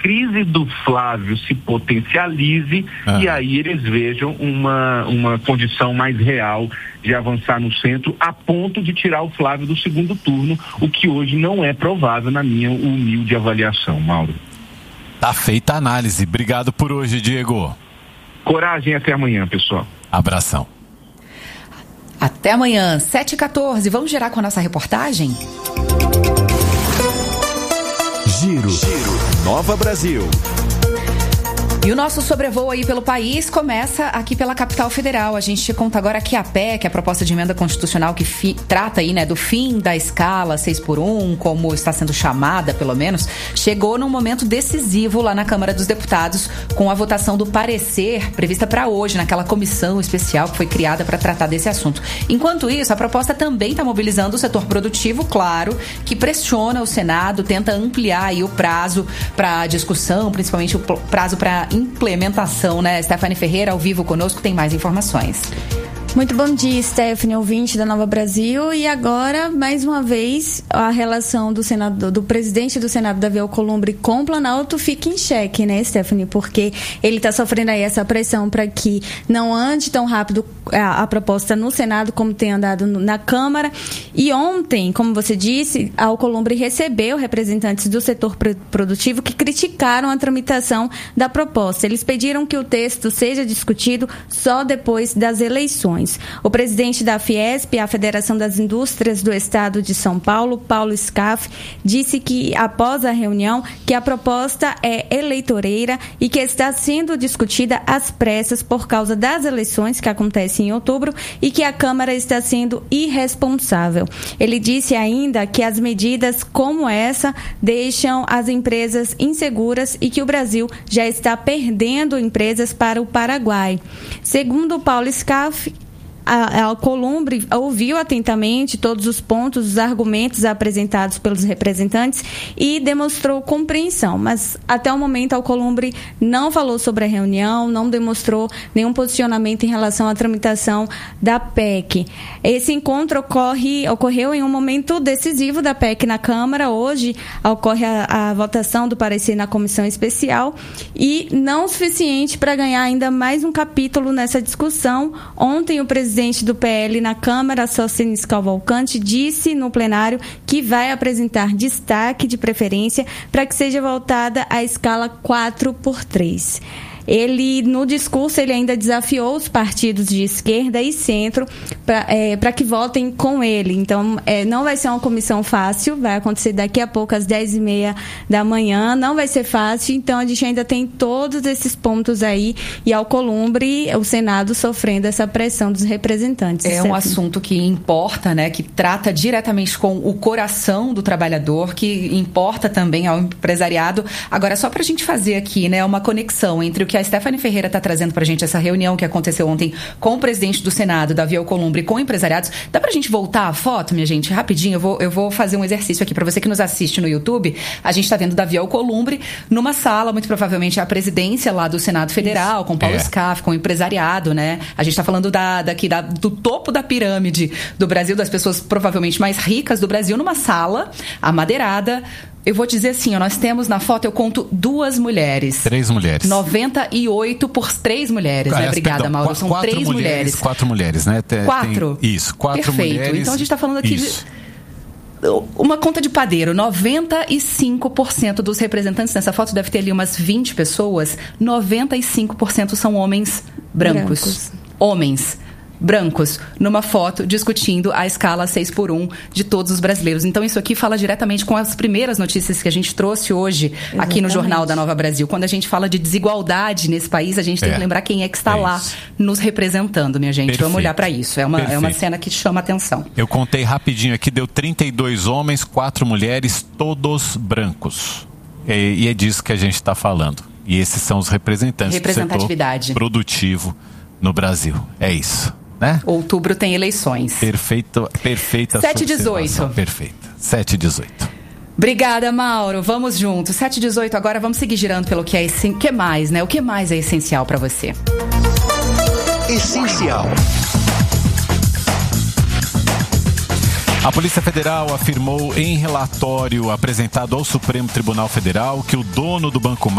crise do Flávio se potencialize e aí eles vejam uma condição mais real de avançar no centro a ponto de tirar o Flávio do segundo turno, o que hoje não é provável na minha humilde avaliação, Mauro. Tá feita a análise. Obrigado por hoje, Diego. Coragem, até amanhã, pessoal. Abração. Até amanhã, 7h14. Vamos girar com a nossa reportagem? Giro Nova Brasil. E o nosso sobrevoo aí pelo país começa aqui pela capital federal. A gente te conta agora que a PEC, a proposta de emenda constitucional que trata aí, né, do fim da escala 6x1, como está sendo chamada, pelo menos, chegou num momento decisivo lá na Câmara dos Deputados, com a votação do parecer prevista para hoje, naquela comissão especial que foi criada para tratar desse assunto. Enquanto isso, a proposta também está mobilizando o setor produtivo, claro, que pressiona o Senado, tenta ampliar aí o prazo para discussão, principalmente o prazo para implementação, né? Stephanie Ferreira, ao vivo conosco, tem mais informações. Muito bom dia, Stephanie, ouvinte da Nova Brasil. E agora, mais uma vez, a relação do Senado, do presidente do Senado, Davi Alcolumbre, com o Planalto fica em xeque, né, Stephanie? Porque ele está sofrendo aí essa pressão para que não ande tão rápido a proposta no Senado como tem andado na Câmara. E ontem, como você disse, Alcolumbre recebeu representantes do setor produtivo que criticaram a tramitação da proposta. Eles pediram que o texto seja discutido só depois das eleições. O presidente da Fiesp, a Federação das Indústrias do Estado de São Paulo, Paulo Scaff, disse que, após a reunião, que a proposta é eleitoreira e que está sendo discutida às pressas por causa das eleições que acontecem em outubro e que a Câmara está sendo irresponsável. Ele disse ainda que as medidas como essa deixam as empresas inseguras e que o Brasil já está perdendo empresas para o Paraguai. Segundo Paulo Scaff, a Alcolumbre ouviu atentamente todos os pontos, os argumentos apresentados pelos representantes e demonstrou compreensão, mas até o momento a Alcolumbre não falou sobre a reunião, não demonstrou nenhum posicionamento em relação à tramitação da PEC. Esse encontro ocorreu em um momento decisivo da PEC na Câmara. Hoje ocorre a votação do parecer na comissão especial e não o suficiente para ganhar ainda mais um capítulo nessa discussão. Ontem o presidente do PL na Câmara, Socinis Cavalcante, disse no plenário que vai apresentar destaque de preferência para que seja voltada à escala 4x3. Ele, no discurso, ele ainda desafiou os partidos de esquerda e centro para que votem com ele. Então, não vai ser uma comissão fácil, vai acontecer daqui a pouco às 10h30 da manhã, não vai ser fácil, então a gente ainda tem todos esses pontos aí e Alcolumbre, o Senado sofrendo essa pressão dos representantes. É um assunto que importa, né, que trata diretamente com o coração do trabalhador, que importa também ao empresariado. Agora, só para a gente fazer aqui, né, uma conexão entre o que a Stephanie Ferreira está trazendo para a gente, essa reunião que aconteceu ontem com o presidente do Senado, Davi Alcolumbre, com empresariados. Dá para a gente voltar a foto, minha gente? Rapidinho, eu vou fazer um exercício aqui para você que nos assiste no YouTube. A gente está vendo Davi Alcolumbre numa sala, muito provavelmente a presidência lá do Senado Federal, com Paulo Scaff, com o empresariado, né? A gente está falando do topo da pirâmide do Brasil, das pessoas provavelmente mais ricas do Brasil, numa sala amadeirada. Eu vou dizer assim, nós temos na foto, eu conto 2 mulheres. 3 mulheres. 98 por 3 mulheres, né? Obrigada, Mauro. São 3 mulheres. 4 mulheres, né? 4? Isso, 4 mulheres. Perfeito. Então a gente está falando aqui de uma conta de padeiro. 95% dos representantes nessa foto, deve ter ali umas 20 pessoas, 95% são homens brancos. Homens brancos, numa foto discutindo a escala 6x1 de todos os brasileiros. Então isso aqui fala diretamente com as primeiras notícias que a gente trouxe hoje aqui no Jornal da Nova Brasil. Quando a gente fala de desigualdade nesse país, a gente tem que lembrar quem é que está lá nos representando, minha gente. Perfeito. Vamos olhar para isso. É uma cena que chama atenção. Eu contei rapidinho aqui, deu 32 homens, 4 mulheres, todos brancos. E é disso que a gente está falando. E esses são os representantes do setor produtivo no Brasil. É isso. Né? Outubro tem eleições. Perfeita 7h18. Perfeita. 7h18. Obrigada, Mauro. Vamos juntos. 7h18. Agora vamos seguir girando pelo que é que mais, né? O que mais é essencial para você? Essencial. A Polícia Federal afirmou em relatório apresentado ao Supremo Tribunal Federal que o dono do Banco